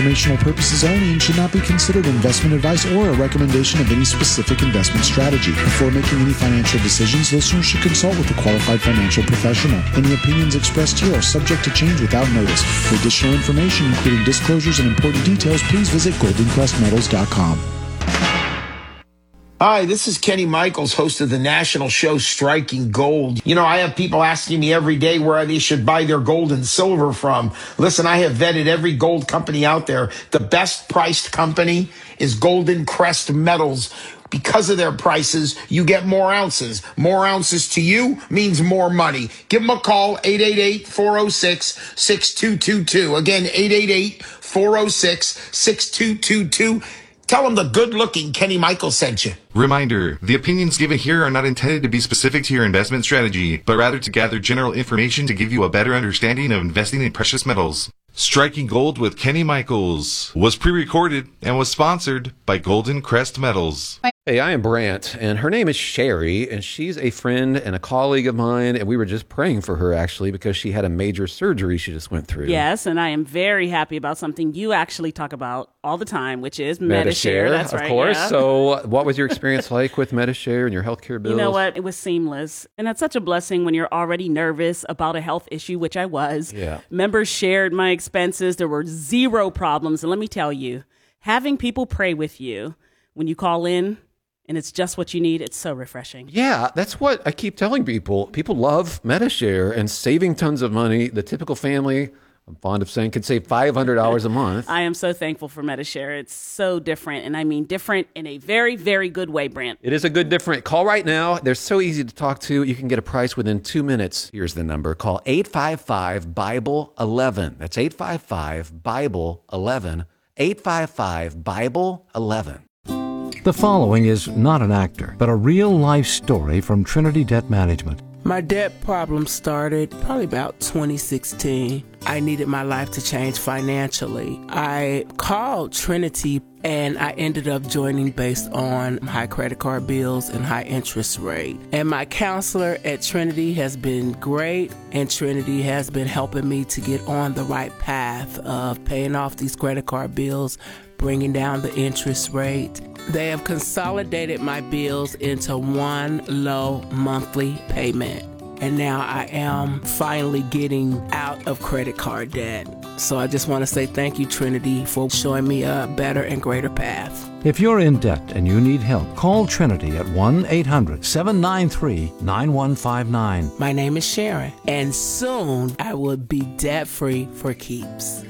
informational purposes only and should not be considered investment advice or a recommendation of any specific investment strategy. Before making any financial decisions, listeners should consult with a qualified financial professional. Any opinions expressed here are subject to change without notice. For additional information, including disclosures and important details, please visit goldencrestmetals.com. Hi, this is Kenny Michaels, host of the national show Striking Gold. You know, I have people asking me every day where they should buy their gold and silver from. Listen, I have vetted every gold company out there. The best priced company is Golden Crest Metals. Because of their prices, you get more ounces. More ounces to you means more money. Give them a call, 888-406-6222. Again, 888-406-6222. Tell them the good-looking Kenny Michaels sent you. Reminder, the opinions given here are not intended to be specific to your investment strategy, but rather to gather general information to give you a better understanding of investing in precious metals. Striking Gold with Kenny Michaels was pre-recorded and was sponsored by Golden Crest Metals. Hey, I am Brant, and her name is Sherry, and she's a friend and a colleague of mine, and we were just praying for her, actually, because she had a major surgery she just went through. Yes, and I am very happy about something you actually talk about all the time, which is Medi-Share. That's right, of course. Yeah. So what was your experience like with Medi-Share and your healthcare bills? You know what? It was seamless, and that's such a blessing when you're already nervous about a health issue, which I was. Yeah. Members shared my expenses. There were zero problems, and let me tell you, having people pray with you when you call in, and it's just what you need, it's so refreshing. Yeah, that's what I keep telling people. People love Medi-Share and saving tons of money. The typical family, I'm fond of saying, could save $500 a month. I am so thankful for Medi-Share. It's so different, and I mean different in a very, very good way, Brant. It is a good different. Call right now. They're so easy to talk to. You can get a price within 2 minutes. Here's the number. Call 855-BIBLE-11. That's 855-BIBLE-11. 855-BIBLE-11. The following is not an actor, but a real-life story from Trinity Debt Management. My debt problem started probably about 2016. I needed my life to change financially. I called Trinity and I ended up joining based on high credit card bills and high interest rate. And my counselor at Trinity has been great, and Trinity has been helping me to get on the right path of paying off these credit card bills, bringing down the interest rate. They have consolidated my bills into one low monthly payment. And now I am finally getting out of credit card debt. So I just want to say thank you, Trinity, for showing me a better and greater path. If you're in debt and you need help, call Trinity at 1-800-793-9159. My name is Sharon, and soon I will be debt-free for keeps.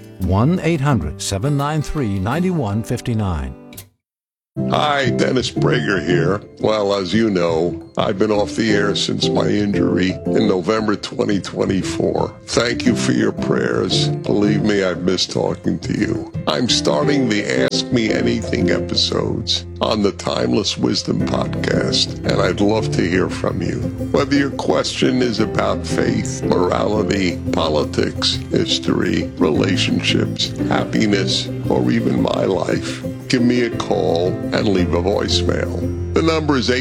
1-800-793-9159. Hi, Dennis Prager here. Well, as you know, I've been off the air since my injury in November 2024. Thank you for your prayers. Believe me, I've missed talking to you. I'm starting the Ask Me Anything episodes on the Timeless Wisdom podcast, and I'd love to hear from you. Whether your question is about faith, morality, politics, history, relationships, happiness, or even my life, give me a call and leave a voicemail. The number is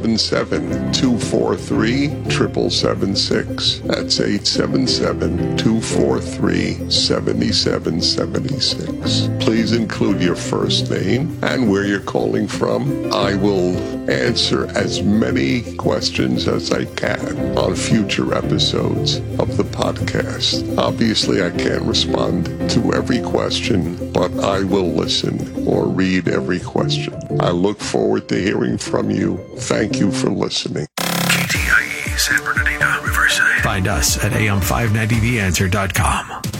877-243-7776. That's 877-243-7776. Please include your first name and where you're calling from. I will answer as many questions as I can on future episodes of the podcast. Obviously, I can't respond to every question, but I will listen or read every question. I look forward to hearing from you. Thank you for listening. KTIE San Bernardino, Riverside. Find us at am590theanswer.com.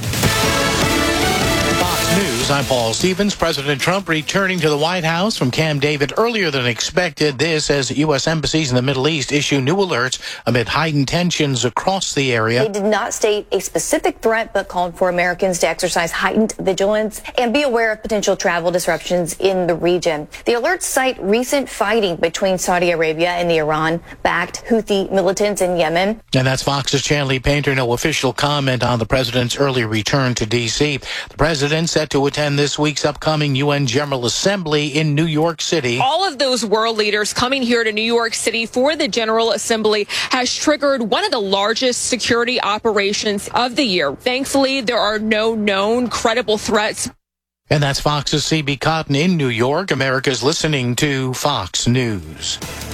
News. I'm Paul Stevens. President Trump returning to the White House from Camp David earlier than expected. This as U.S. embassies in the Middle East issue new alerts amid heightened tensions across the area. They did not state a specific threat, but called for Americans to exercise heightened vigilance and be aware of potential travel disruptions in the region. The alerts cite recent fighting between Saudi Arabia and the Iran-backed Houthi militants in Yemen. And that's Fox's Chanley Painter. No official comment on the president's early return to D.C. The president set to attend this week's upcoming UN General Assembly in New York City. All of those world leaders coming here to New York City for the General Assembly has triggered one of the largest security operations of the year. Thankfully, there are no known credible threats. And that's Fox's CB Cotton in New York. America's listening to Fox News.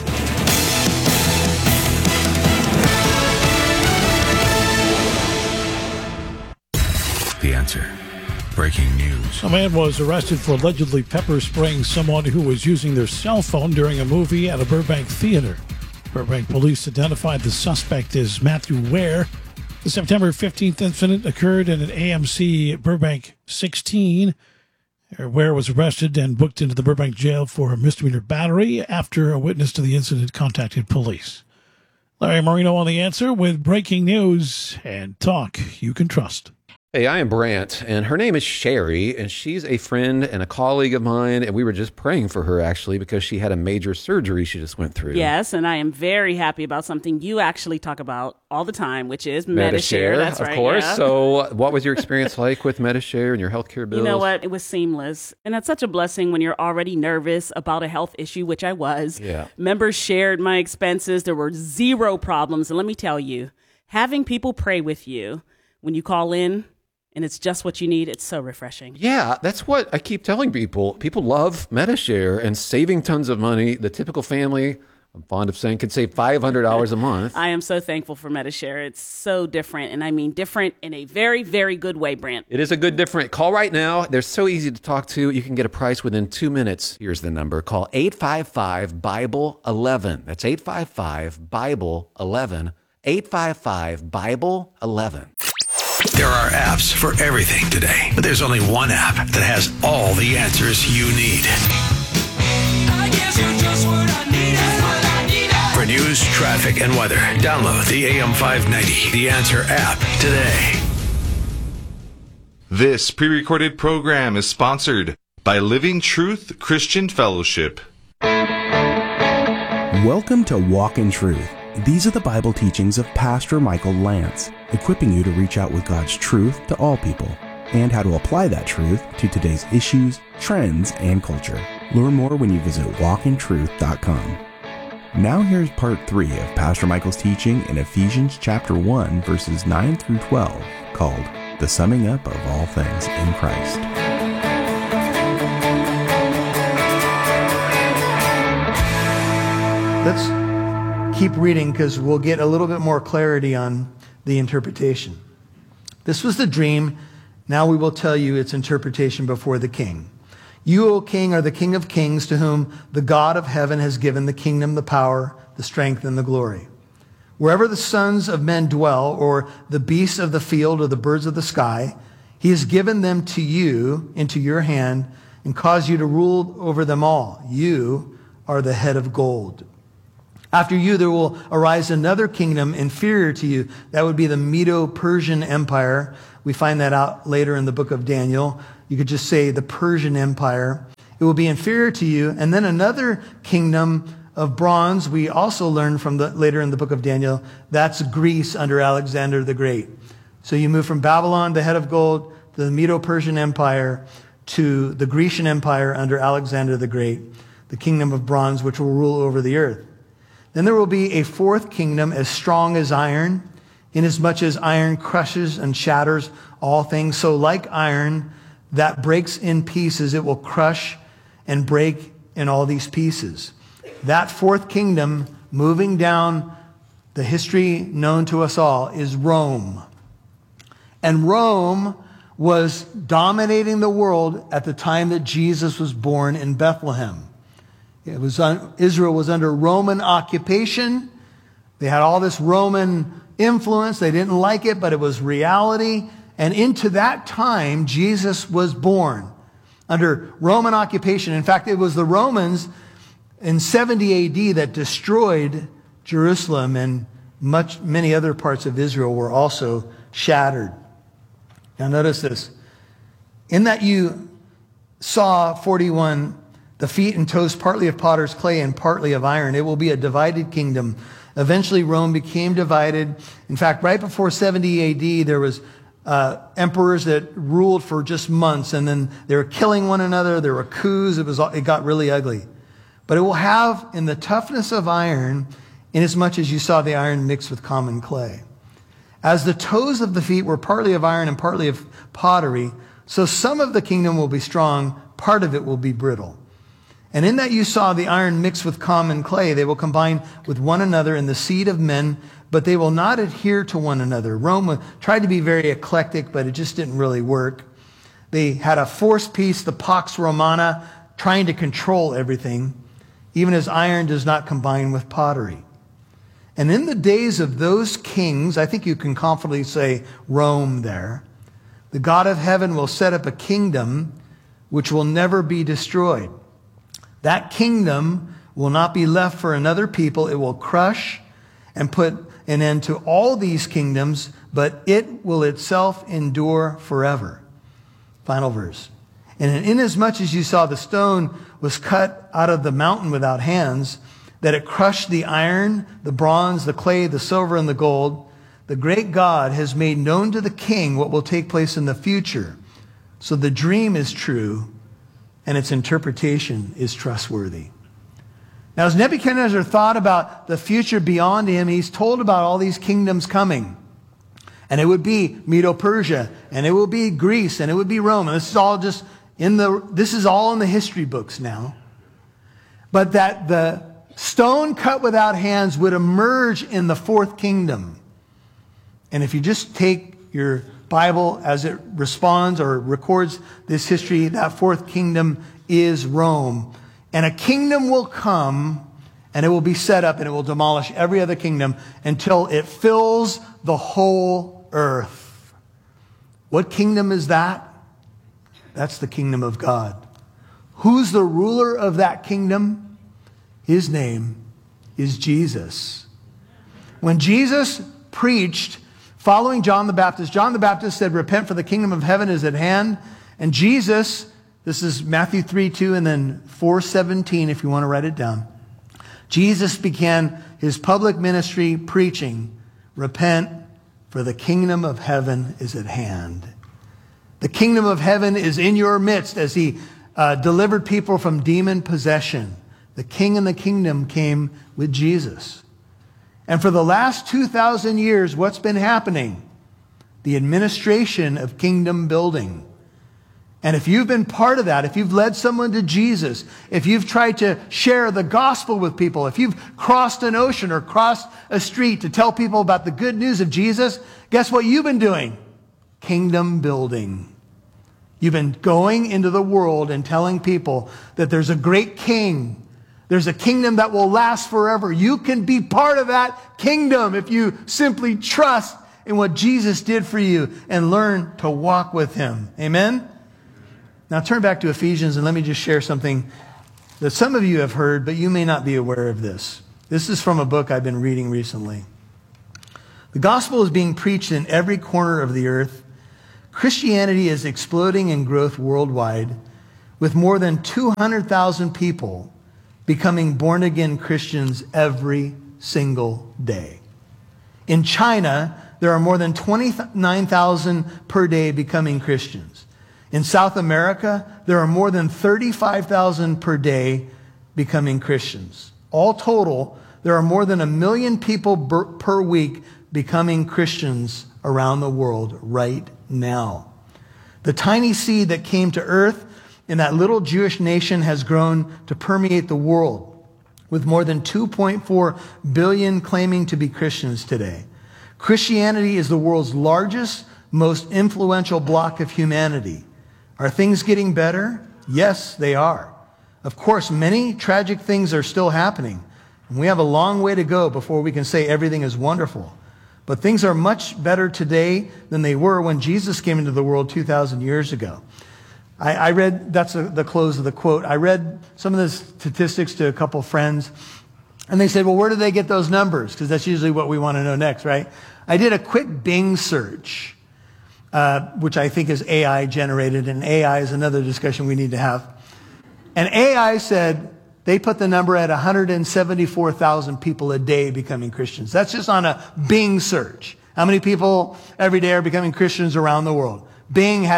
The Answer. Breaking news. A man was arrested for allegedly pepper spraying someone who was using their cell phone during a movie at a Burbank theater. Burbank police identified the suspect as Matthew Ware. The September 15th incident occurred in an AMC Burbank 16. Ware was arrested and booked into the Burbank jail for a misdemeanor battery after a witness to the incident contacted police. Larry Marino on The Answer with breaking news and talk you can trust. Hey, I am Brant, and her name is Sherry, and she's a friend and a colleague of mine, and we were just praying for her, actually, because she had a major surgery she just went through. Yes, and I am very happy about something you actually talk about all the time, which is Medi-Share. That's right, of course. Yeah. So what was your experience like with Medi-Share and your healthcare bills? You know what? It was seamless, and that's such a blessing when you're already nervous about a health issue, which I was. Yeah. Members shared my expenses. There were zero problems, and let me tell you, having people pray with you when you call in, and it's just what you need, it's so refreshing. Yeah, that's what I keep telling people. People love Medi-Share and saving tons of money. The typical family, I'm fond of saying, could save $500 a month. I am so thankful for Medi-Share. It's so different, and I mean different in a very, very good way, Brant. It is a good different. Call right now. They're so easy to talk to. You can get a price within 2 minutes. Here's the number. Call 855-BIBLE-11. That's 855-BIBLE-11. 855-BIBLE-11. There are apps for everything today, but there's only one app that has all the answers you need. I guess you're just what I needed. For news, traffic, and weather, download the AM 590 The Answer app today. This pre-recorded program is sponsored by Living Truth Christian Fellowship. Welcome to Walk in Truth. These are the Bible teachings of Pastor Michael Lance, equipping you to reach out with God's truth to all people and how to apply that truth to today's issues, trends, and culture. Learn more when you visit walkintruth.com. Now here's part 3 of Pastor Michael's teaching in Ephesians chapter 1, verses 9 through 12, called The Summing Up of All Things in Christ. Let's keep reading because we'll get a little bit more clarity on the interpretation. This was the dream. Now we will tell you its interpretation before the king. You, O king, are the King of kings, to whom the God of heaven has given the kingdom, the power, the strength, and the glory. Wherever the sons of men dwell, or the beasts of the field, or the birds of the sky, he has given them to you into your hand and caused you to rule over them all. You are the head of gold. After you, there will arise another kingdom inferior to you. That would be the Medo-Persian Empire. We find that out later in the book of Daniel. You could just say the Persian Empire. It will be inferior to you. And then another kingdom of bronze, we also learn from later in the book of Daniel. That's Greece under Alexander the Great. So you move from Babylon, the head of gold, to the Medo-Persian Empire, to the Grecian Empire under Alexander the Great, the kingdom of bronze, which will rule over the earth. Then there will be a fourth kingdom as strong as iron, inasmuch as iron crushes and shatters all things. So like iron that breaks in pieces, it will crush and break in all these pieces. That fourth kingdom, moving down the history known to us all, is Rome. And Rome was dominating the world at the time that Jesus was born in Bethlehem. Israel was under Roman occupation. They had all this Roman influence. They didn't like it, but it was reality. And into that time, Jesus was born under Roman occupation. In fact, it was the Romans in 70 AD that destroyed Jerusalem, and many other parts of Israel were also shattered. Now notice this. In that you saw 41 the feet and toes partly of potter's clay and partly of iron. It will be a divided kingdom. Eventually, Rome became divided. In fact, right before 70 AD, there was emperors that ruled for just months, and then they were killing one another. There were coups. It got really ugly. But it will have in the toughness of iron, inasmuch as you saw the iron mixed with common clay. As the toes of the feet were partly of iron and partly of pottery, So some of the kingdom will be strong, part of it will be brittle. And in that you saw the iron mixed with common clay. They will combine with one another in the seed of men, but they will not adhere to one another. Rome tried to be very eclectic, but it just didn't really work. They had a forced peace, the Pax Romana, trying to control everything, even as iron does not combine with pottery. And in the days of those kings, I think you can confidently say Rome there, the God of heaven will set up a kingdom which will never be destroyed. That kingdom will not be left for another people. It will crush and put an end to all these kingdoms, but it will itself endure forever. Final verse. And inasmuch as you saw the stone was cut out of the mountain without hands, that it crushed the iron, the bronze, the clay, the silver, and the gold, the great God has made known to the king what will take place in the future. So the dream is true, and its interpretation is trustworthy. Now, as Nebuchadnezzar thought about the future beyond him, he's told about all these kingdoms coming. And it would be Medo-Persia, and it will be Greece, and it would be Rome. And this is all just this is all in the history books now. But that the stone cut without hands would emerge in the fourth kingdom. And if you just take your Bible as it responds or records this history, that fourth kingdom is Rome. And a kingdom will come, and it will be set up, and it will demolish every other kingdom until it fills the whole earth. What kingdom is that? That's the kingdom of God. Who's the ruler of that kingdom? His name is Jesus. When Jesus preached following John the Baptist said, repent for the kingdom of heaven is at hand. And Jesus, this is Matthew 3:2 and then 4:17 if you want to write it down. Jesus began his public ministry preaching, repent for the kingdom of heaven is at hand. The kingdom of heaven is in your midst as he delivered people from demon possession. The king and the kingdom came with Jesus. And for the last 2,000 years, what's been happening? The administration of kingdom building. And if you've been part of that, if you've led someone to Jesus, if you've tried to share the gospel with people, if you've crossed an ocean or crossed a street to tell people about the good news of Jesus, guess what you've been doing? Kingdom building. You've been going into the world and telling people that there's a great king. There's a kingdom that will last forever. You can be part of that kingdom if you simply trust in what Jesus did for you and learn to walk with him. Amen? Now turn back to Ephesians and let me just share something that some of you have heard, but you may not be aware of this. This is from a book I've been reading recently. The gospel is being preached in every corner of the earth. Christianity is exploding in growth worldwide, with more than 200,000 people becoming born-again Christians every single day. In China, there are more than 29,000 per day becoming Christians. In South America, there are more than 35,000 per day becoming Christians. All total, there are more than 1 million people per week becoming Christians around the world right now. The tiny seed that came to earth in that little Jewish nation has grown to permeate the world, with more than 2.4 billion claiming to be Christians today. Christianity is the world's largest, most influential block of humanity. Are things getting better? Yes, they are. Of course, many tragic things are still happening, and we have a long way to go before we can say everything is wonderful. But things are much better today than they were when Jesus came into the world 2,000 years ago. I read, that's the close of the quote. I read some of the statistics to a couple friends, and they said, well, where do they get those numbers? Because that's usually what we want to know next, right? I did a quick Bing search, which I think is AI generated, and AI is another discussion we need to have. And AI said they put the number at 174,000 people a day becoming Christians. That's just on a Bing search. How many people every day are becoming Christians around the world? Bing had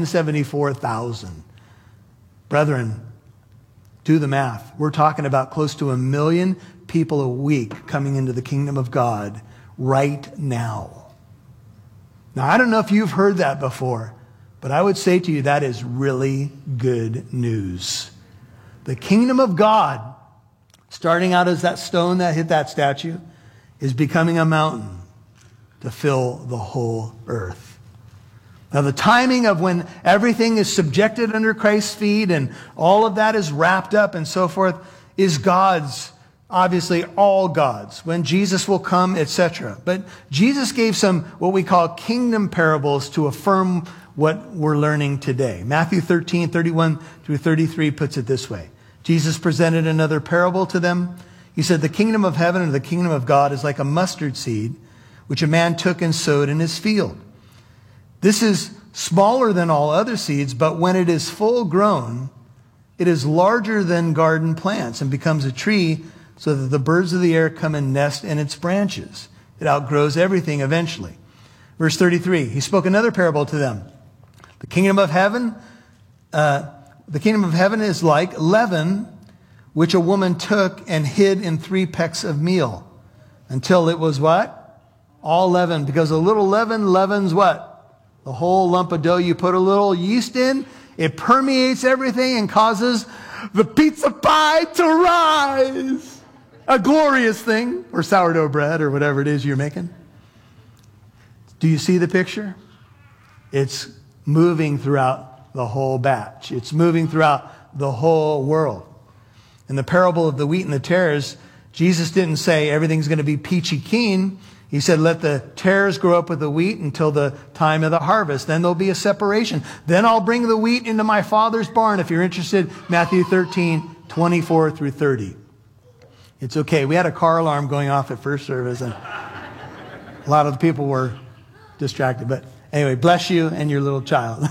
174,000. Brethren, do the math. We're talking about close to 1 million people a week coming into the kingdom of God right now. Now, I don't know if you've heard that before, But I would say to you, that is really good news. The kingdom of God, starting out as that stone that hit that statue, is becoming a mountain to fill the whole earth. Now, the timing of when everything is subjected under Christ's feet and all of that is wrapped up and so forth is God's, obviously all God's, when Jesus will come, etc. But Jesus gave some what we call kingdom parables to affirm what we're learning today. Matthew 13, 31 through 33 puts it this way. Jesus presented another parable to them. He said, the kingdom of heaven and the kingdom of God is like a mustard seed, which a man took and sowed in his field. This is smaller than all other seeds, but when it is full grown, it is larger than garden plants and becomes a tree so that the birds of the air come and nest in its branches. It outgrows everything eventually. Verse 33, he spoke another parable to them. The kingdom of heaven is like leaven, which a woman took and hid in 3 pecks of meal until it was what? All leavened. Because a little leaven leavens what? The whole lump of dough. You put a little yeast in, it permeates everything and causes the pizza pie to rise. A glorious thing. Or sourdough bread or whatever it is you're making. Do you see the picture? It's moving throughout the whole batch. It's moving throughout the whole world. In the parable of the wheat and the tares, Jesus didn't say everything's going to be peachy keen. He said, let the tares grow up with the wheat until the time of the harvest. Then there'll be a separation. Then I'll bring the wheat into my Father's barn. If you're interested, Matthew 13, 24 through 30. It's okay. We had a car alarm going off at first service, and a lot of the people were distracted. But anyway, bless you and your little child.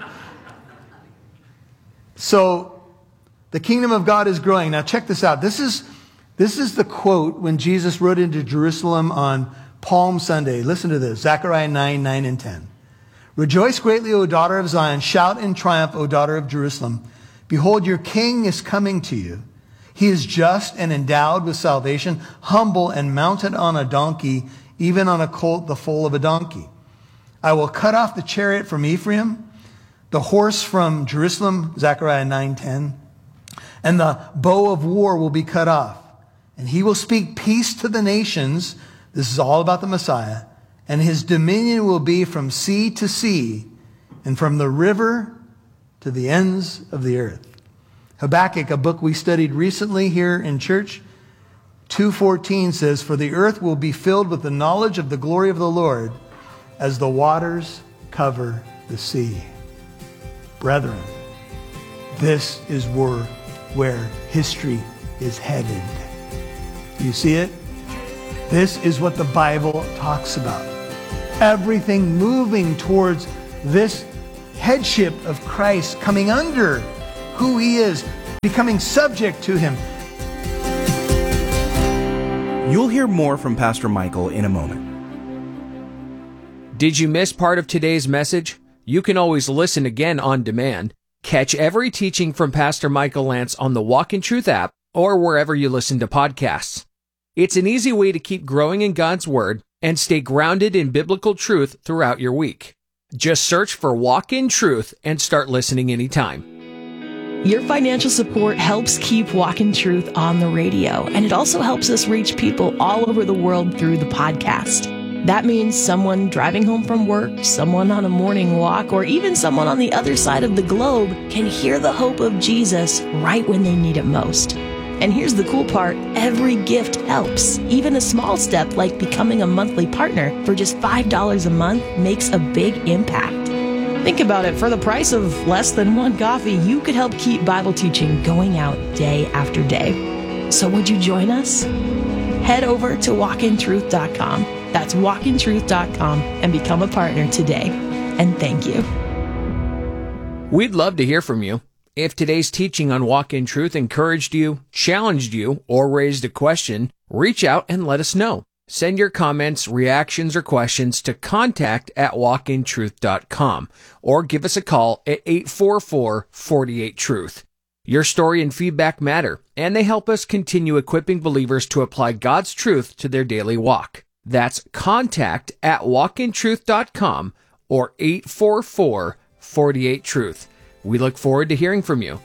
So the kingdom of God is growing. Now check this out. This is the quote when Jesus rode into Jerusalem on Palm Sunday. Listen to this. Zechariah 9, 9 and 10. Rejoice greatly, O daughter of Zion. Shout in triumph, O daughter of Jerusalem. Behold, your king is coming to you. He is just and endowed with salvation, humble and mounted on a donkey, even on a colt, the foal of a donkey. I will cut off the chariot from Ephraim, the horse from Jerusalem, Zechariah 9:10, and the bow of war will be cut off. And he will speak peace to the nations. This is all about the Messiah. And his dominion will be from sea to sea and from the river to the ends of the earth. Habakkuk, a book we studied recently here in church, 2:14 says, for the earth will be filled with the knowledge of the glory of the Lord as the waters cover the sea. Brethren, this is where history is headed. Do you see it? This is what the Bible talks about. Everything moving towards this headship of Christ, coming under who he is, becoming subject to him. You'll hear more from Pastor Michael in a moment. Did you miss part of today's message? You can always listen again on demand. Catch every teaching from Pastor Michael Lance on the Walk in Truth app or wherever you listen to podcasts. It's an easy way to keep growing in God's Word and stay grounded in biblical truth throughout your week. Just search for Walk in Truth and start listening anytime. Your financial support helps keep Walk in Truth on the radio, and it also helps us reach people all over the world through the podcast. That means someone driving home from work, someone on a morning walk, or even someone on the other side of the globe can hear the hope of Jesus right when they need it most. And here's the cool part, every gift helps. Even a small step like becoming a monthly partner for just $5 a month makes a big impact. Think about it, for the price of less than one coffee, you could help keep Bible teaching going out day after day. So would you join us? Head over to walkintruth.com. That's walkintruth.com and become a partner today. And thank you. We'd love to hear from you. If today's teaching on Walk in Truth encouraged you, challenged you, or raised a question, reach out and let us know. Send your comments, reactions, or questions to contact@walkintruth.com or give us a call at 844-48-TRUTH. Your story and feedback matter, and they help us continue equipping believers to apply God's truth to their daily walk. That's contact@walkintruth.com or 844-48-TRUTH. 48 Truth. We look forward to hearing from you.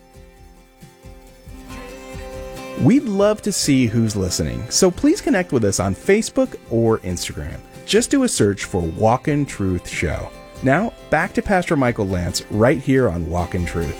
We'd love to see who's listening, so please connect with us on Facebook or Instagram. Just do a search for Walk in Truth Show. Now, back to Pastor Michael Lance right here on Walk in Truth.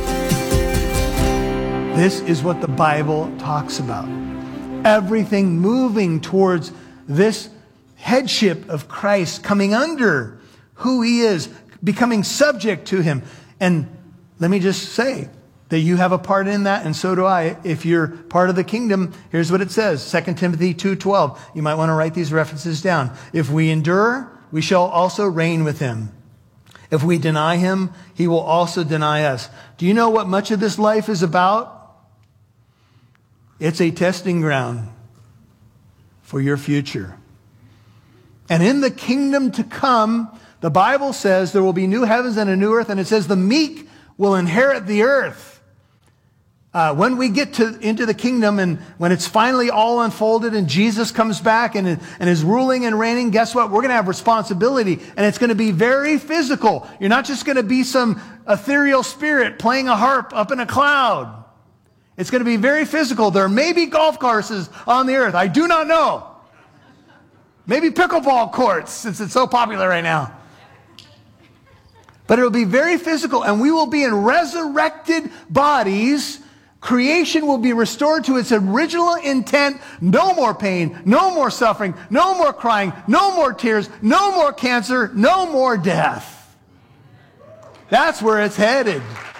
This is what the Bible talks about. Everything moving towards this headship of Christ, coming under who he is, becoming subject to him. And let me just say that you have a part in that, and so do I. If you're part of the kingdom, here's what it says, 2 Timothy 2:12. You might want to write these references down. If we endure, we shall also reign with him. If we deny him, he will also deny us. Do you know what much of this life is about? It's a testing ground for your future. And in the kingdom to come, the Bible says there will be new heavens and a new earth, and it says the meek will inherit the earth. When we get into the kingdom and when it's finally all unfolded and Jesus comes back and is ruling and reigning, guess what? We're going to have responsibility, and it's going to be very physical. You're not just going to be some ethereal spirit playing a harp up in a cloud. It's going to be very physical. There may be golf courses on the earth. I do not know. Maybe pickleball courts, since it's so popular right now. But it'll be very physical, and we will be in resurrected bodies. Creation will be restored to its original intent. No more pain, no more suffering, no more crying, no more tears, no more cancer, no more death. That's where it's headed.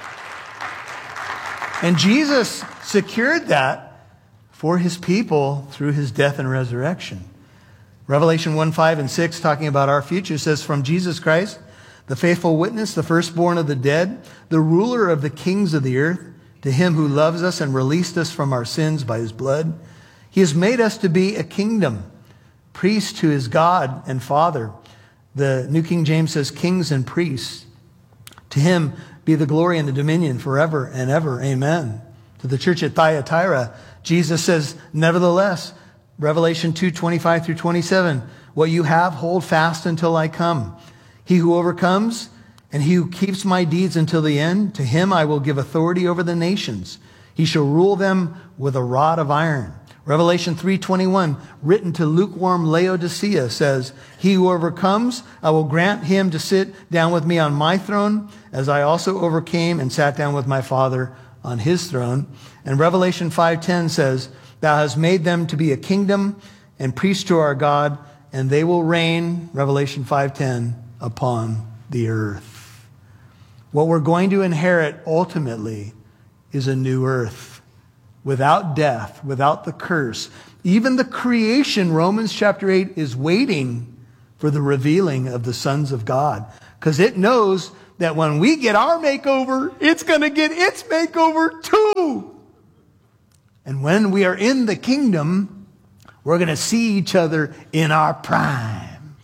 And Jesus secured that for his people through his death and resurrection. Revelation 1:5 and 6, talking about our future, says, from Jesus Christ, the faithful witness, the firstborn of the dead, the ruler of the kings of the earth, to him who loves us and released us from our sins by his blood, he has made us to be a kingdom, priests to his God and Father. The New King James says kings and priests. To him be the glory and the dominion forever and ever. Amen. To the church at Thyatira, Jesus says, nevertheless, Revelation 2:25 through 27, what you have, hold fast until I come. He who overcomes and he who keeps my deeds until the end, to him I will give authority over the nations. He shall rule them with a rod of iron. Revelation 3:21, written to lukewarm Laodicea, says, he who overcomes, I will grant him to sit down with me on my throne, as I also overcame and sat down with my Father on his throne. And Revelation 5:10 says, thou hast made them to be a kingdom and priests to our God, and they will reign, Revelation 5:10, upon the earth. What we're going to inherit ultimately is a new earth, without death, without the curse. Even the creation, Romans chapter 8, is waiting for the revealing of the sons of God, because it knows that when we get our makeover, it's going to get its makeover too. And when we are in the kingdom, we're going to see each other in our prime.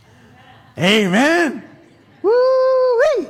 Amen. Woo-wee.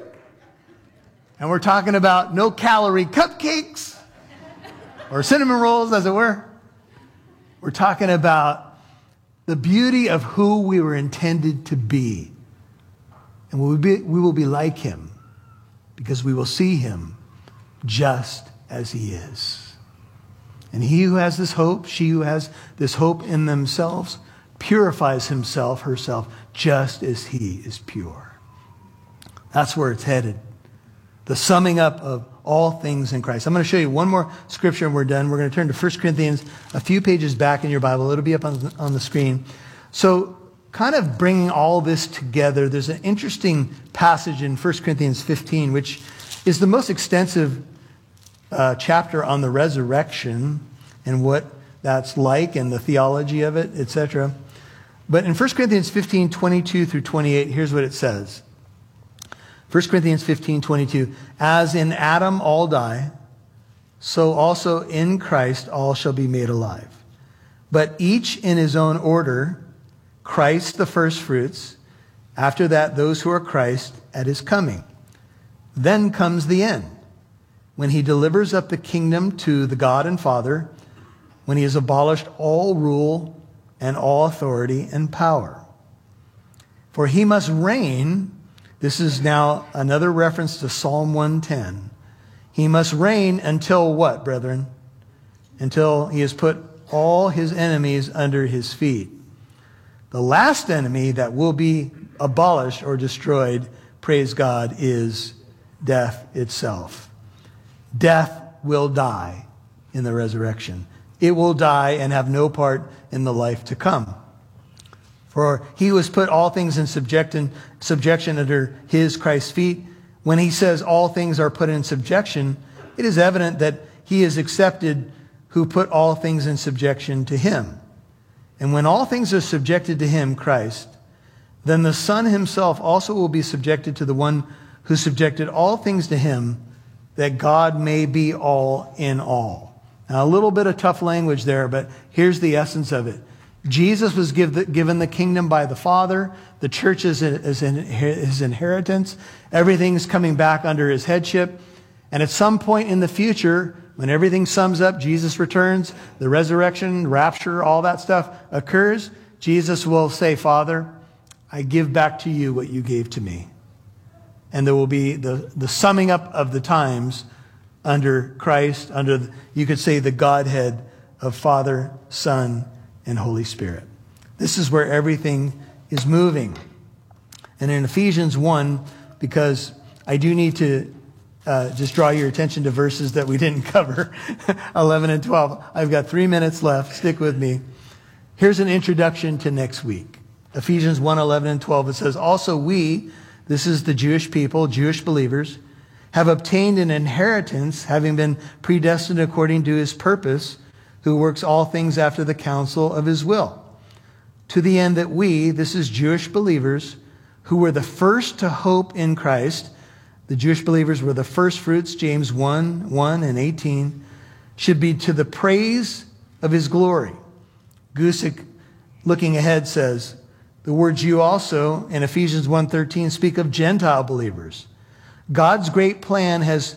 And we're talking about no-calorie cupcakes or cinnamon rolls, as it were. We're talking about the beauty of who we were intended to be. And we will be like him because we will see him just as he is. And he who has this hope, she who has this hope in themselves, purifies himself, herself, just as he is pure. That's where it's headed. The summing up of all things in Christ. I'm going to show you one more scripture and we're done. We're going to turn to 1 Corinthians, a few pages back in your Bible. It'll be up on the screen. So kind of bringing all this together, there's an interesting passage in 1 Corinthians 15, which is the most extensive chapter on the resurrection and what that's like and the theology of it, etc. But in 1 Corinthians 15, 22 through 28, here's what it says. 1 Corinthians 15:22, as in Adam all die, so also in Christ all shall be made alive. But each in his own order, Christ the firstfruits, after that those who are Christ at his coming. Then comes the end, when he delivers up the kingdom to the God and Father, when he has abolished all rule and all authority and power. For he must reign This is now another reference to Psalm 110. He must reign until what, brethren? Until he has put all his enemies under his feet. The last enemy that will be abolished or destroyed, praise God, is death itself. Death will die in the resurrection. It will die and have no part in the life to come. For he who has put all things in subjection under his, Christ's feet. When he says all things are put in subjection, it is evident that he is accepted who put all things in subjection to him. And when all things are subjected to him, Christ, then the Son himself also will be subjected to the one who subjected all things to him, that God may be all in all. Now, a little bit of tough language there, but here's the essence of it. Jesus was given the kingdom by the Father. The church is his inheritance. Everything's coming back under his headship. And at some point in the future, when everything sums up, Jesus returns, the resurrection, rapture, all that stuff occurs, Jesus will say, Father, I give back to you what you gave to me. And there will be the summing up of the times under Christ, under, you could say, the Godhead of Father, Son, and Holy Spirit. This is where everything is moving. And in Ephesians 1, because I do need to just draw your attention to verses that we didn't cover, 11 and 12. I've got 3 minutes left. Stick with me. Here's an introduction to next week. Ephesians 1, 11 and 12. It says, also we, this is the Jewish people, Jewish believers, have obtained an inheritance, having been predestined according to his purpose, who works all things after the counsel of his will, to the end that we, this is Jewish believers, who were the first to hope in Christ, the Jewish believers were the first fruits, James 1 and 18, should be to the praise of his glory. Gusick, looking ahead, says, the word Jew also in Ephesians 1:13 speak of Gentile believers. God's great plan has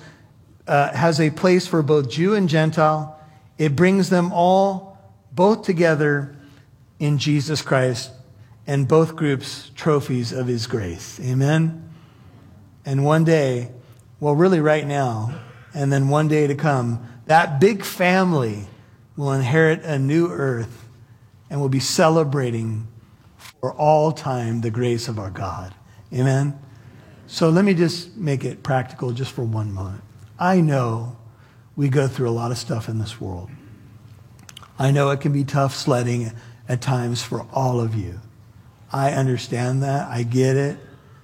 a place for both Jew and Gentile. It brings them all both together in Jesus Christ, and both groups trophies of his grace. Amen? And one day, well, really right now, and then one day to come, that big family will inherit a new earth and will be celebrating for all time the grace of our God. Amen? So let me just make it practical just for one moment. I know we go through a lot of stuff in this world. I know it can be tough sledding at times for all of you. I understand that. I get it.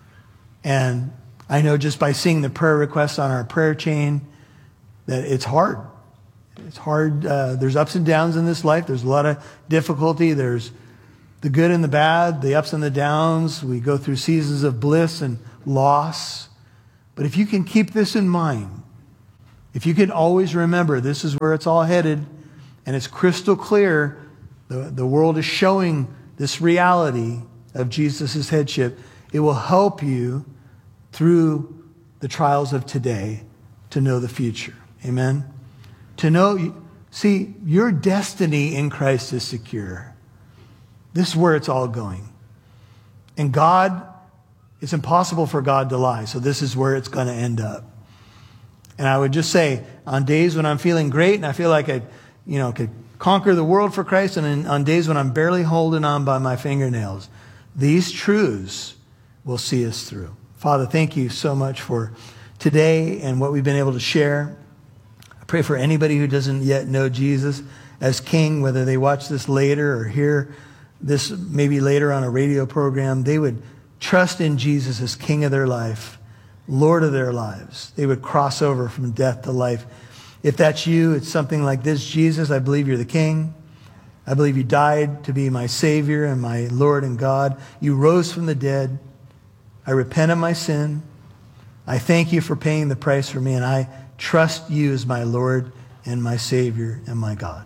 And I know just by seeing the prayer requests on our prayer chain that it's hard. It's hard. There's ups and downs in this life. There's a lot of difficulty. There's the good and the bad, the ups and the downs. We go through seasons of bliss and loss. But if you can keep this in mind, if you can always remember this is where it's all headed, and it's crystal clear, the world is showing this reality of Jesus' headship, it will help you through the trials of today to know the future. Amen? To know, see, your destiny in Christ is secure. This is where it's all going. And God, it's impossible for God to lie, so this is where it's going to end up. And I would just say, on days when I'm feeling great and I feel like I could conquer the world for Christ, and on days when I'm barely holding on by my fingernails, these truths will see us through. Father, thank you so much for today and what we've been able to share. I pray for anybody who doesn't yet know Jesus as King, whether they watch this later or hear this maybe later on a radio program, they would trust in Jesus as King of their life, Lord of their lives. They would cross over from death to life. If that's you, it's something like this. Jesus, I believe you're the King. I believe you died to be my Savior and my Lord and God. You rose from the dead. I repent of my sin. I thank you for paying the price for me, and I trust you as my Lord and my Savior and my God.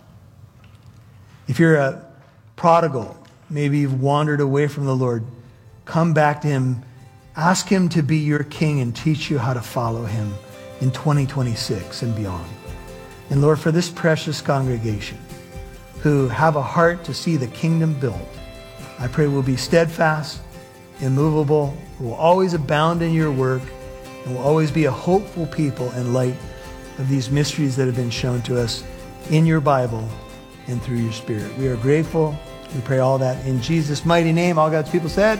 If you're a prodigal, maybe you've wandered away from the Lord, come back to him. Ask him to be your King and teach you how to follow him in 2026 and beyond. And Lord, for this precious congregation who have a heart to see the kingdom built, I pray we'll be steadfast, immovable, who will always abound in your work, and will always be a hopeful people in light of these mysteries that have been shown to us in your Bible and through your Spirit. We are grateful. We pray all that in Jesus' mighty name. All God's people said.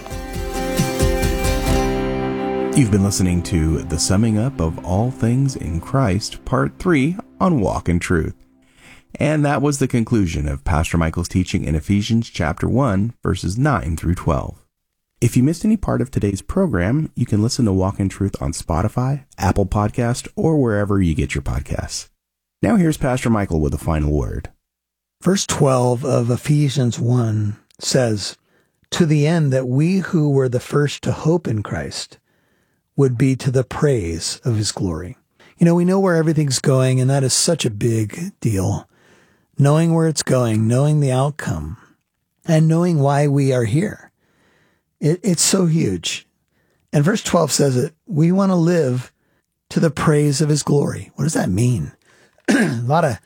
You've been listening to The Summing Up of All Things in Christ, Part 3 on Walk in Truth. And that was the conclusion of Pastor Michael's teaching in Ephesians chapter 1, verses 9 through 12. If you missed any part of today's program, you can listen to Walk in Truth on Spotify, Apple Podcast, or wherever you get your podcasts. Now here's Pastor Michael with a final word. Verse 12 of Ephesians 1 says, "To the end that we who were the first to hope in Christ would be to the praise of his glory." You know, we know where everything's going, and that is such a big deal. Knowing where it's going, knowing the outcome, and knowing why we are here. It's so huge. And verse 12 says it, we want to live to the praise of his glory. What does that mean? A lot of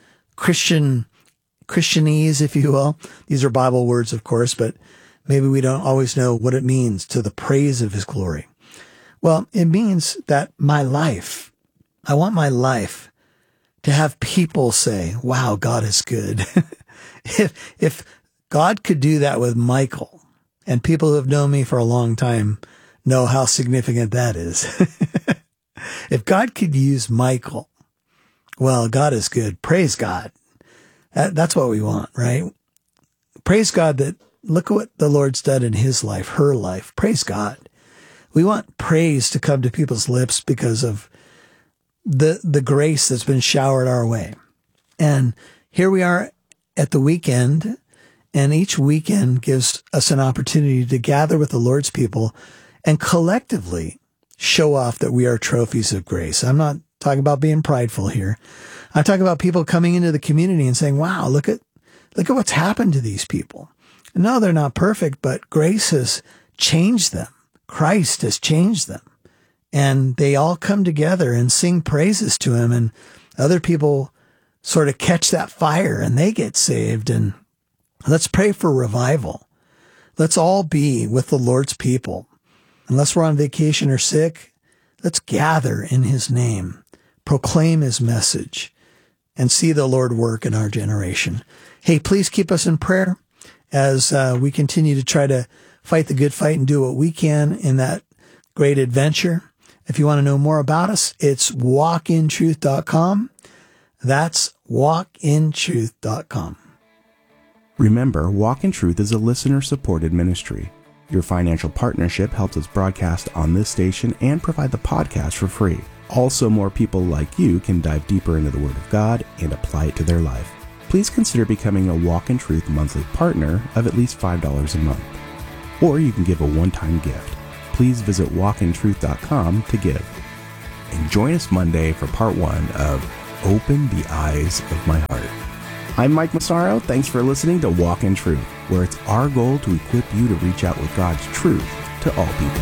Christianese, if you will. These are Bible words, of course, but maybe we don't always know what it means, to the praise of his glory. Well, it means that I want my life to have people say, wow, God is good. If God could do that with Michael, and people who have known me for a long time know how significant that is. If God could use Michael, well, God is good. Praise God. That's what we want, right? Praise God that look at what the Lord's done in his life, her life. Praise God. We want praise to come to people's lips because of the grace that's been showered our way. And here we are at the weekend, and each weekend gives us an opportunity to gather with the Lord's people and collectively show off that we are trophies of grace. I'm not talking about being prideful here. I'm talking about people coming into the community and saying, wow, look at what's happened to these people. No, they're not perfect, but grace has changed them. Christ has changed them. And they all come together and sing praises to him, and other people sort of catch that fire and they get saved. And let's pray for revival. Let's all be with the Lord's people. Unless we're on vacation or sick, let's gather in his name, proclaim his message, and see the Lord work in our generation. Hey, please keep us in prayer as we continue to try to fight the good fight and do what we can in that great adventure. If you want to know more about us, it's walkintruth.com. That's walkintruth.com. Remember, Walk in Truth is a listener-supported ministry. Your financial partnership helps us broadcast on this station and provide the podcast for free. Also, more people like you can dive deeper into the Word of God and apply it to their life. Please consider becoming a Walk in Truth monthly partner of at least $5 a month. Or you can give a one-time gift. Please visit walkintruth.com to give. And join us Monday for part 1 of Open the Eyes of My Heart. I'm Mike Massaro. Thanks for listening to Walk in Truth, where it's our goal to equip you to reach out with God's truth to all people.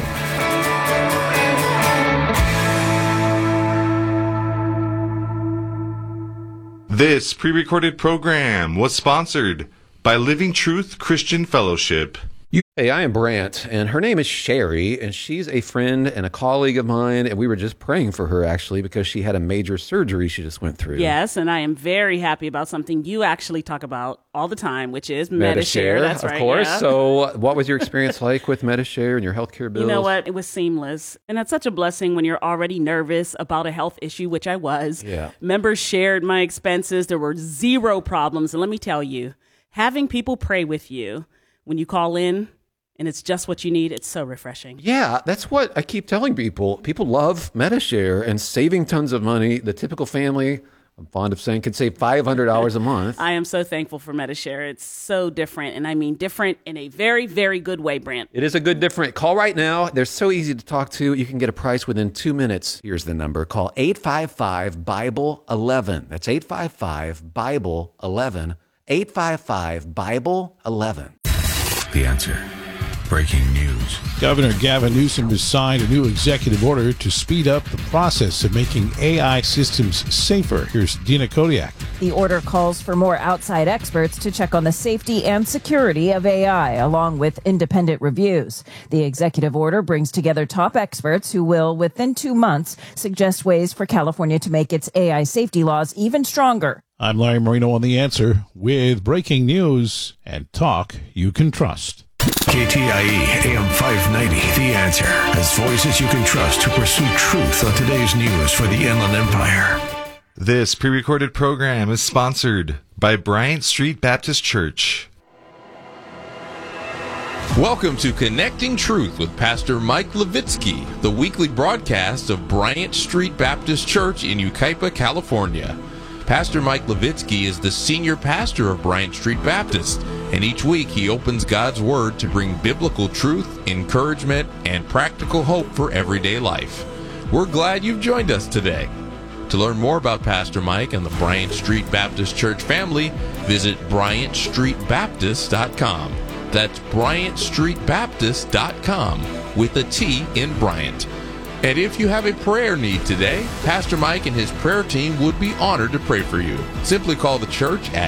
This pre-recorded program was sponsored by Living Truth Christian Fellowship. Hey, I am Brant, and her name is Sherry, and she's a friend and a colleague of mine, and we were just praying for her, actually, because she had a major surgery she just went through. Yes, and I am very happy about something you actually talk about all the time, which is Medi-Share. That's right, of course. Yeah. So what was your experience like with Medi-Share and your healthcare bills? You know what? It was seamless, and that's such a blessing when you're already nervous about a health issue, which I was. Yeah. Members shared my expenses. There were zero problems, and let me tell you, having people pray with you when you call in, and it's just what you need, it's so refreshing. Yeah, that's what I keep telling people. People love Medi-Share and saving tons of money. The typical family, I'm fond of saying, can save $500 a month. I am so thankful for Medi-Share. It's so different, and I mean different in a very, very good way, Brant. It is a good different. Call right now. They're so easy to talk to. You can get a price within 2 minutes. Here's the number. Call 855-BIBLE-11. That's 855-BIBLE-11. 855-BIBLE-11. The Answer. Breaking news. Governor Gavin Newsom has signed a new executive order to speed up the process of making AI systems safer. Here's Dina Kodiak. The order calls for more outside experts to check on the safety and security of AI, along with independent reviews. The executive order brings together top experts who will, within 2 months, suggest ways for California to make its AI safety laws even stronger. I'm Larry Marino on The Answer with breaking news and talk you can trust. KTIE AM 590, The Answer, has voices you can trust to pursue truth on today's news for the Inland Empire. This pre-recorded program is sponsored by Bryant Street Baptist Church. Welcome to Connecting Truth with Pastor Mike Levitsky, the weekly broadcast of Bryant Street Baptist Church in Yucaipa, California. Pastor Mike Levitsky is the senior pastor of Bryant Street Baptist, and each week he opens God's Word to bring biblical truth, encouragement, and practical hope for everyday life. We're glad you've joined us today. To learn more about Pastor Mike and the Bryant Street Baptist Church family, visit BryantStreetBaptist.com. That's BryantStreetBaptist.com with a T in Bryant. And if you have a prayer need today, Pastor Mike and his prayer team would be honored to pray for you. Simply call the church at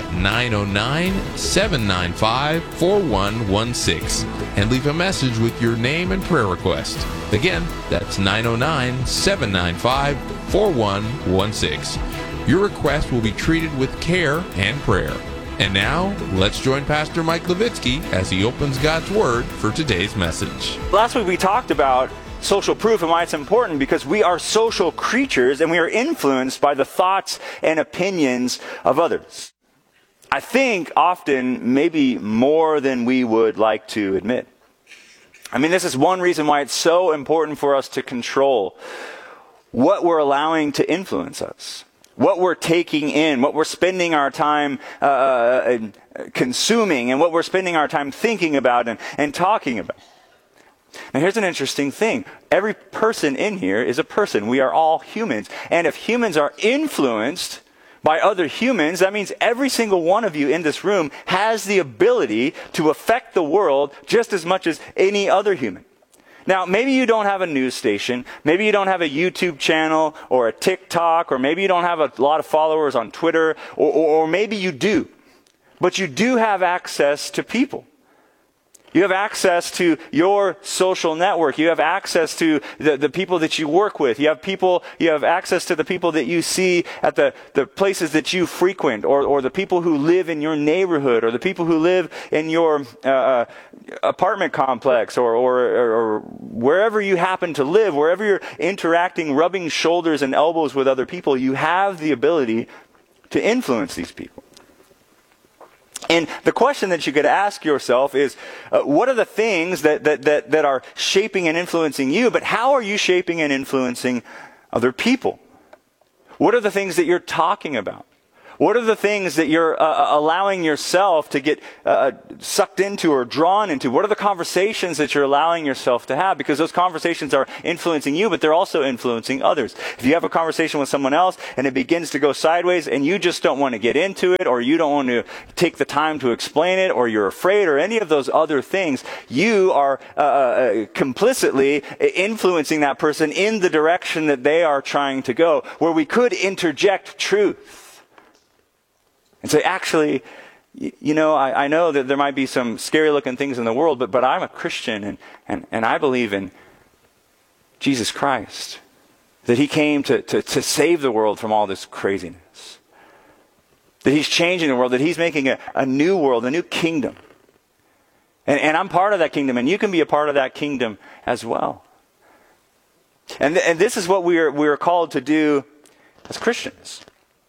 909-795-4116 and leave a message with your name and prayer request. Again, that's 909-795-4116. Your request will be treated with care and prayer. And now, let's join Pastor Mike Levitsky as he opens God's Word for today's message. Last week we talked about social proof and why it's important, because we are social creatures and we are influenced by the thoughts and opinions of others. I think often maybe more than we would like to admit. I mean, this is one reason why it's so important for us to control what we're allowing to influence us, what we're taking in, what we're spending our time consuming, and what we're spending our time thinking about and talking about. Now, here's an interesting thing. Every person in here is a person. We are all humans. And if humans are influenced by other humans, that means every single one of you in this room has the ability to affect the world just as much as any other human. Now, maybe you don't have a news station, maybe you don't have a YouTube channel or a TikTok, or maybe you don't have a lot of followers on Twitter, or maybe you do. But you do have access to people. You have access to your social network. You have access to the people that you work with. You have access to the people that you see at the places that you frequent, or the people who live in your neighborhood, or the people who live in your apartment complex, or wherever you happen to live, wherever you're interacting, rubbing shoulders and elbows with other people. You have the ability to influence these people. And the question that you could ask yourself is, what are the things that are shaping and influencing you, but how are you shaping and influencing other people? What are the things that you're talking about? What are the things that you're allowing yourself to get sucked into or drawn into? What are the conversations that you're allowing yourself to have? Because those conversations are influencing you, but they're also influencing others. If you have a conversation with someone else and it begins to go sideways and you just don't want to get into it, or you don't want to take the time to explain it, or you're afraid, or any of those other things, you are complicitly influencing that person in the direction that they are trying to go, where we could interject truth. And say, actually, I know that there might be some scary looking things in the world, but I'm a Christian and I believe in Jesus Christ. That he came to save the world from all this craziness. That he's changing the world, that he's making a new world, a new kingdom. And I'm part of that kingdom, and you can be a part of that kingdom as well. And this is what we're called to do as Christians.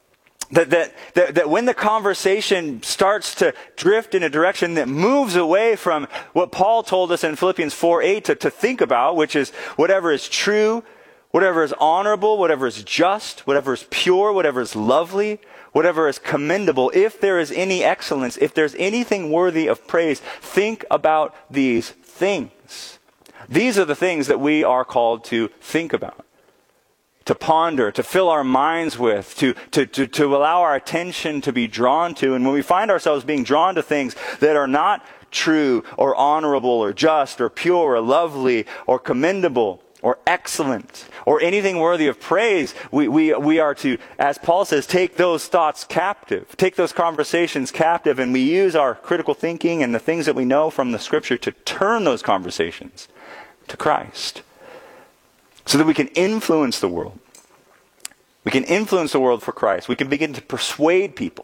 That when the conversation starts to drift in a direction that moves away from what Paul told us in Philippians 4:8 to think about, which is whatever is true, whatever is honorable, whatever is just, whatever is pure, whatever is lovely, whatever is commendable, if there is any excellence, if there's anything worthy of praise, think about these things. These are the things that we are called to think about, to ponder, to fill our minds with, to allow our attention to be drawn to. And when we find ourselves being drawn to things that are not true or honorable or just or pure or lovely or commendable, or excellent or anything worthy of praise. We are to, as Paul says, take those thoughts captive, take those conversations captive, and we use our critical thinking and the things that we know from the Scripture to turn those conversations to Christ so that we can influence the world. We can influence the world for Christ. We can begin to persuade people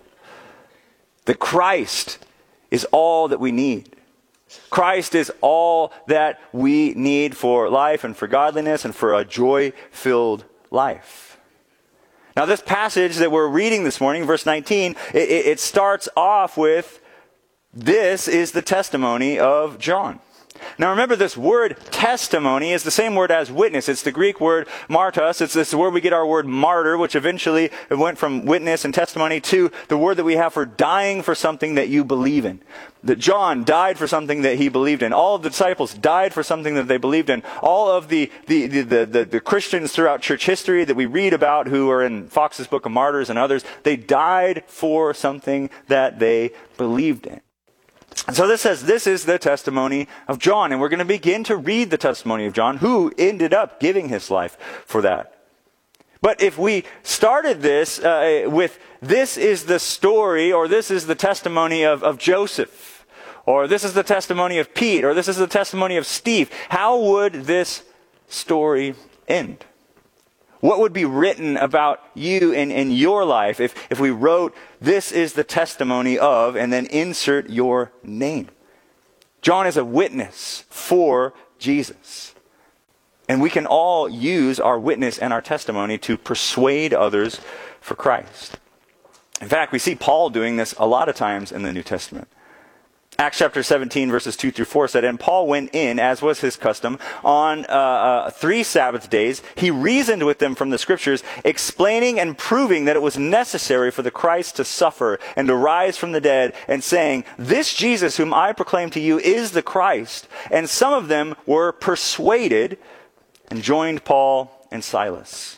that Christ is all that we need. Christ is all that we need for life and for godliness and for a joy-filled life. Now, this passage that we're reading this morning, verse 19, it starts off with, "This is the testimony of John." Now remember, this word testimony is the same word as witness. It's the Greek word martos. It's this word we get our word martyr, which eventually went from witness and testimony to the word that we have for dying for something that you believe in. That John died for something that he believed in. All of the disciples died for something that they believed in. All of the Christians throughout church history that we read about, who are in Fox's Book of Martyrs and others, they died for something that they believed in. And so this says, this is the testimony of John. And we're going to begin to read the testimony of John, who ended up giving his life for that. But if we started this with, this is the story, or this is the testimony of Joseph, or this is the testimony of Pete, or this is the testimony of Steve, how would this story end? What would be written about you in your life if we wrote, this is the testimony of, and then insert your name? John is a witness for Jesus. And we can all use our witness and our testimony to persuade others for Christ. In fact, we see Paul doing this a lot of times in the New Testament. Acts chapter 17, verses 2 through 4 said, "And Paul went in, as was his custom, on 3 Sabbath days. He reasoned with them from the Scriptures, explaining and proving that it was necessary for the Christ to suffer and to rise from the dead, and saying, 'This Jesus whom I proclaim to you is the Christ.' And some of them were persuaded and joined Paul and Silas."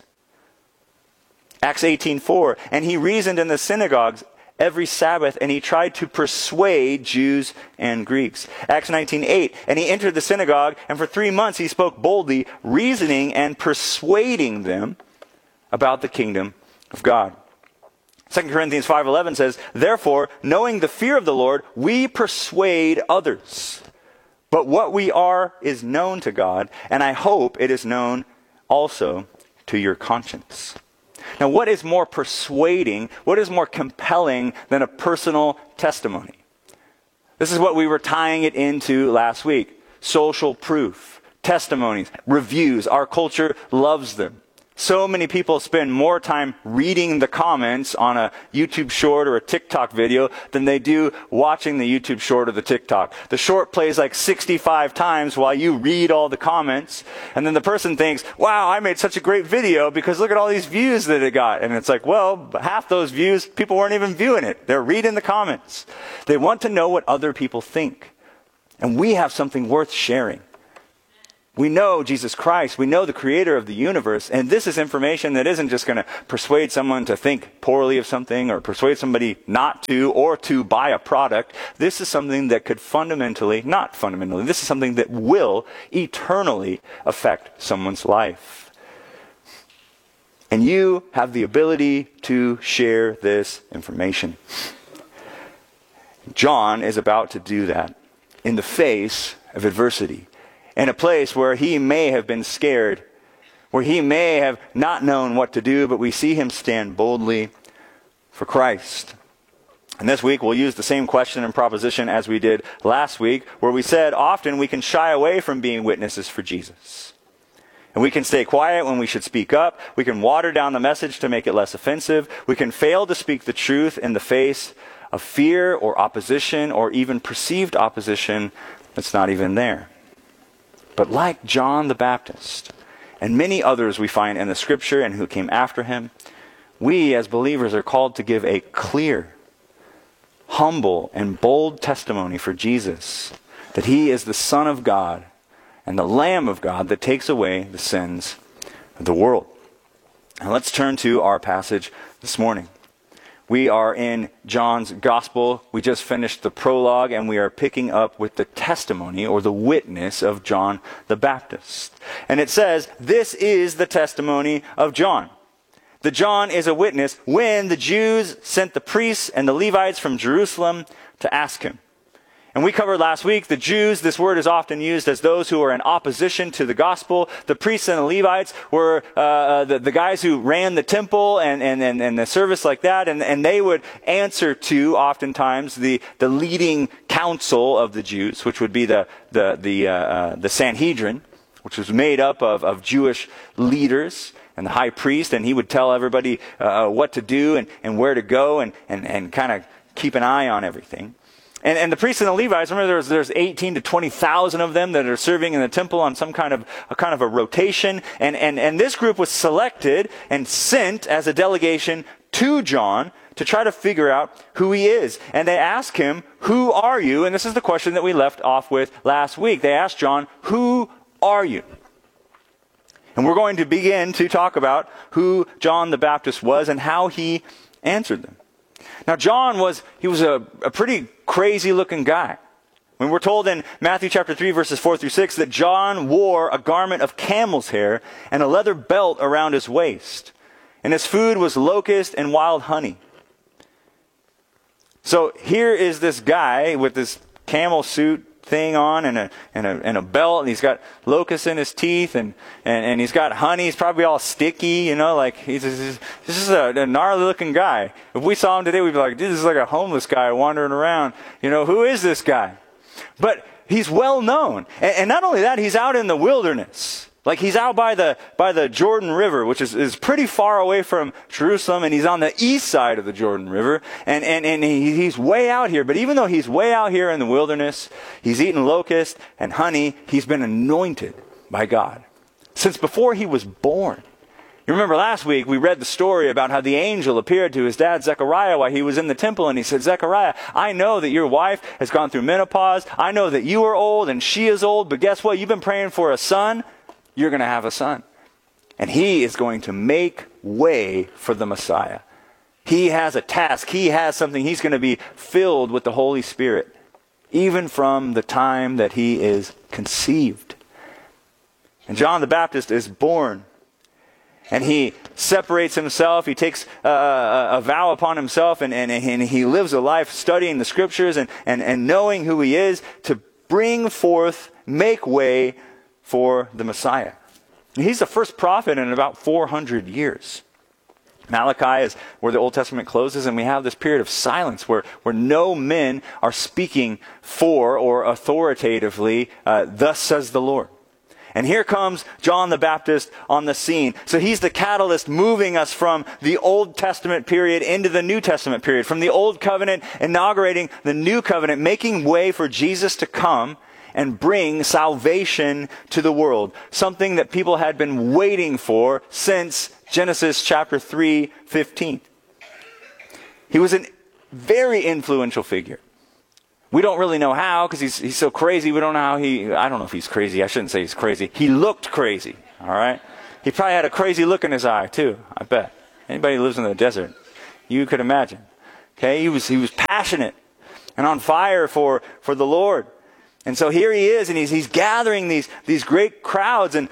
Acts 18:4, "And he reasoned in the synagogues every Sabbath, and he tried to persuade Jews and Greeks." Acts 19:8, "And he entered the synagogue, and for 3 months he spoke boldly, reasoning and persuading them about the kingdom of God." 2 Corinthians 5:11 says, "Therefore, knowing the fear of the Lord, we persuade others. But what we are is known to God, and I hope it is known also to your conscience." Now, what is more persuading, what is more compelling than a personal testimony? This is what we were tying it into last week. Social proof, testimonies, reviews. Our culture loves them. So many people spend more time reading the comments on a YouTube short or a TikTok video than they do watching the YouTube short or the TikTok. The short plays like 65 times while you read all the comments, and then the person thinks, wow, I made such a great video because look at all these views that it got. And it's like, well, half those views, people weren't even viewing it. They're reading the comments. They want to know what other people think. And we have something worth sharing. We know Jesus Christ. We know the creator of the universe. And this is information that isn't just going to persuade someone to think poorly of something or persuade somebody not to or to buy a product. This is something that could not fundamentally, this is something that will eternally affect someone's life. And you have the ability to share this information. John is about to do that in the face of adversity. In a place where he may have been scared, where he may have not known what to do, but we see him stand boldly for Christ. And this week we'll use the same question and proposition as we did last week, where we said often we can shy away from being witnesses for Jesus. And we can stay quiet when we should speak up. We can water down the message to make it less offensive. We can fail to speak the truth in the face of fear or opposition or even perceived opposition that's not even there. But like John the Baptist and many others we find in the Scripture and who came after him, we as believers are called to give a clear, humble, and bold testimony for Jesus, that he is the Son of God and the Lamb of God that takes away the sins of the world. And let's turn to our passage this morning. We are in John's Gospel. We just finished the prologue, and we are picking up with the testimony or the witness of John the Baptist. And it says, this is the testimony of John. That John is a witness when the Jews sent the priests and the Levites from Jerusalem to ask him. And we covered last week, the Jews, this word is often used as those who are in opposition to the gospel. The priests and the Levites were the guys who ran the temple and the service like that. And they would answer to, oftentimes, the leading council of the Jews, which would be the Sanhedrin, which was made up of Jewish leaders and the high priest. And he would tell everybody what to do and where to go and kind of keep an eye on everything. And the priests and the Levites, remember there's 18 to 20,000 of them that are serving in the temple on some kind of a rotation. And this group was selected and sent as a delegation to John to try to figure out who he is. And they ask him, who are you? And this is the question that we left off with last week. They asked John, who are you? And we're going to begin to talk about who John the Baptist was and how he answered them. Now, John was a pretty crazy-looking guy. When we're told in Matthew chapter 3, verses 4 through 6, that John wore a garment of camel's hair and a leather belt around his waist. And his food was locust and wild honey. So here is this guy with this camel suit thing on and a belt, and he's got locusts in his teeth and he's got honey. He's probably all sticky, like this is a gnarly looking guy. If we saw him today, we'd be like, dude, this is like a homeless guy wandering around. Who is this guy? But he's well known. And not only that, he's out in the wilderness. Like he's out by the Jordan River, which is pretty far away from Jerusalem, and he's on the east side of the Jordan River, and he's way out here. But even though he's way out here in the wilderness, he's eating locusts and honey. He's been anointed by God since before he was born. You remember last week we read the story about how the angel appeared to his dad Zechariah while he was in the temple, and he said, Zechariah, I know that your wife has gone through menopause. I know that you are old and she is old, but guess what? You've been praying for a son. You're going to have a son. And he is going to make way for the Messiah. He has a task. He has something. He's going to be filled with the Holy Spirit, even from the time that he is conceived. And John the Baptist is born. And he separates himself. He takes a vow upon himself, and he lives a life studying the Scriptures and knowing who he is to bring forth, make way for the Messiah. He's the first prophet in about 400 years. Malachi is where the Old Testament closes, and we have this period of silence where no men are speaking for or authoritatively, thus says the Lord. And here comes John the Baptist on the scene. So he's the catalyst moving us from the Old Testament period into the New Testament period. From the Old Covenant, inaugurating the New Covenant, making way for Jesus to come and bring salvation to the world. Something that people had been waiting for since Genesis chapter 3:15. He was a very influential figure. We don't really know how, because he's so crazy. We don't know how I don't know if he's crazy. I shouldn't say he's crazy. He looked crazy, all right? He probably had a crazy look in his eye, too, I bet. Anybody who lives in the desert, you could imagine. Okay, he was passionate and on fire for the Lord. And so here he is, and he's gathering these great crowds, and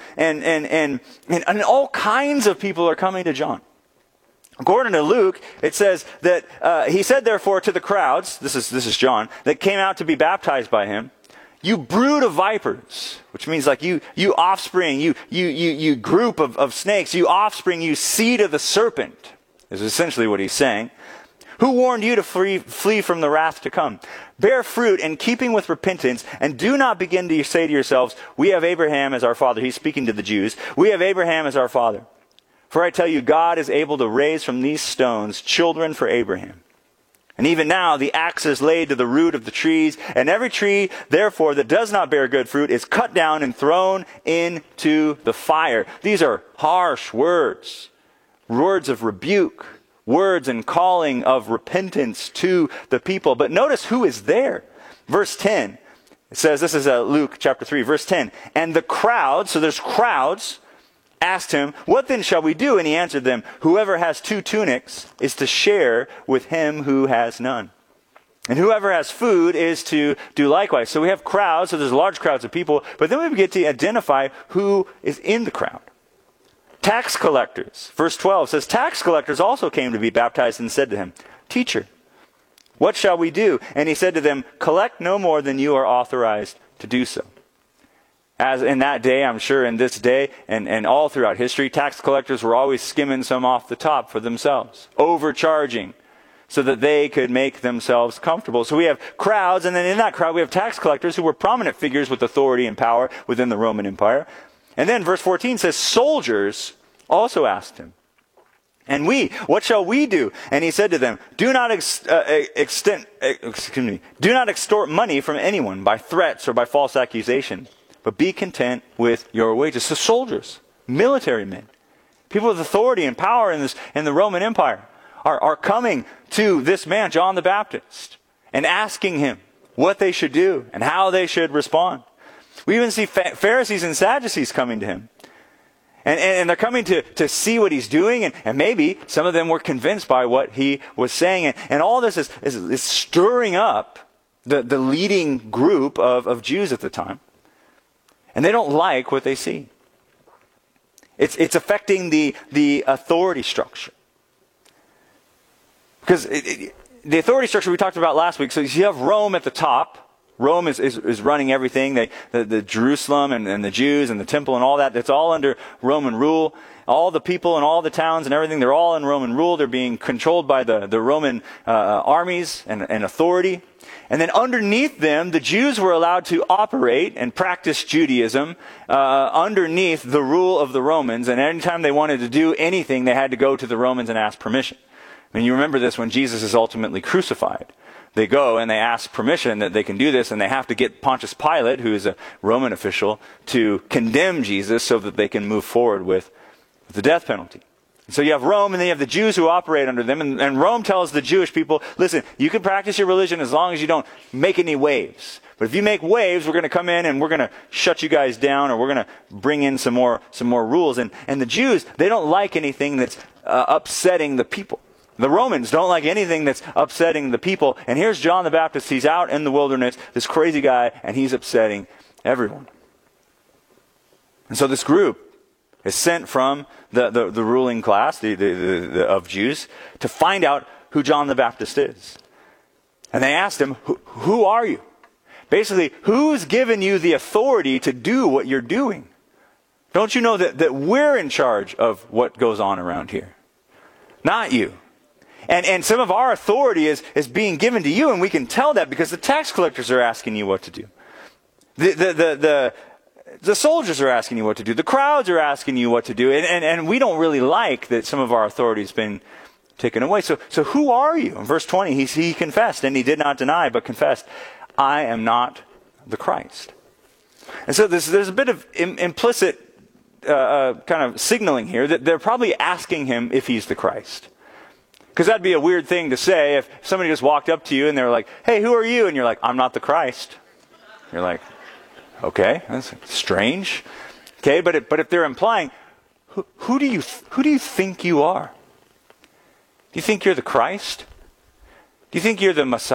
all kinds of people are coming to John. According to Luke, it says that he said, therefore, to the crowds, this is John, that came out to be baptized by him, you brood of vipers, which means like you offspring, you group of snakes, you offspring, you seed of the serpent, is essentially what he's saying. Who warned you to flee from the wrath to come? Bear fruit in keeping with repentance, and do not begin to say to yourselves, we have Abraham as our father. He's speaking to the Jews. We have Abraham as our father. For I tell you, God is able to raise from these stones children for Abraham. And even now the axe is laid to the root of the trees, and every tree, therefore, that does not bear good fruit is cut down and thrown into the fire. These are harsh words, words of rebuke, words and calling of repentance to the people. But notice who is there. Verse 10, it says, this is Luke chapter 3, verse 10. And the crowd, so there's crowds, asked him, "What then shall we do?" And he answered them, "Whoever has 2 tunics is to share with him who has none. And whoever has food is to do likewise." So we have crowds, so there's large crowds of people, but then we get to identify who is in the crowd. Tax collectors. Verse 12 says, tax collectors also came to be baptized and said to him, "Teacher, what shall we do?" And he said to them, "Collect no more than you are authorized to do so." As in that day, I'm sure in this day, and all throughout history, tax collectors were always skimming some off the top for themselves, overcharging, so that they could make themselves comfortable. So we have crowds, and then in that crowd we have tax collectors who were prominent figures with authority and power within the Roman Empire. And then verse 14 says, soldiers also asked him, "And we, what shall we do?" And he said to them, do not extort money from anyone by threats or by false accusation, but be content with your wages. So soldiers, military men, people with authority and power in the Roman Empire are coming to this man, John the Baptist, and asking him what they should do and how they should respond. We even see Pharisees and Sadducees coming to him. And they're coming to see what he's doing, and maybe some of them were convinced by what he was saying. And all this is stirring up the leading group of Jews at the time. And they don't like what they see. It's affecting the authority structure. Because the authority structure we talked about last week, so you have Rome at the top. Rome is running everything. The Jerusalem and the Jews and the temple and all that, it's all under Roman rule. All the people and all the towns and everything, they're all in Roman rule. They're being controlled by the Roman armies and authority. And then underneath them, the Jews were allowed to operate and practice Judaism underneath the rule of the Romans. And anytime they wanted to do anything, they had to go to the Romans and ask permission. I mean, you remember this when Jesus is ultimately crucified. They go and they ask permission that they can do this, and they have to get Pontius Pilate, who is a Roman official, to condemn Jesus so that they can move forward with the death penalty. So you have Rome, and then you have the Jews who operate under them, and Rome tells the Jewish people, listen, you can practice your religion as long as you don't make any waves. But if you make waves, we're going to come in and we're going to shut you guys down, or we're going to bring in some more rules. And the Jews, they don't like anything that's upsetting the people. The Romans don't like anything that's upsetting the people. And here's John the Baptist. He's out in the wilderness, this crazy guy, and he's upsetting everyone. And so this group is sent from the ruling class of Jews to find out who John the Baptist is. And they asked him, who are you? Basically, who's given you the authority to do what you're doing? Don't you know that we're in charge of what goes on around here? Not you. And some of our authority is being given to you, and we can tell that because the tax collectors are asking you what to do. The soldiers are asking you what to do. The crowds are asking you what to do. And we don't really like that some of our authority has been taken away. So who are you? In verse 20, he confessed, and he did not deny, but confessed, I am not the Christ. And so there's a bit of implicit kind of signaling here that they're probably asking him if he's the Christ. Because that'd be a weird thing to say if somebody just walked up to you and they were like, hey, who are you? And you're like, I'm not the Christ. You're like, okay, that's strange. Okay, but if they're implying, who do you think you are? Do you think you're the Christ? Do you think you're the Messiah?